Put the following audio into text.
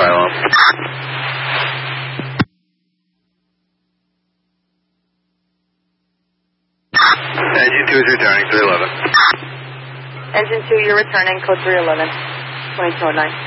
Silo. Engine 2 is returning, 311. Engine 2, you're returning, code 311, 2209.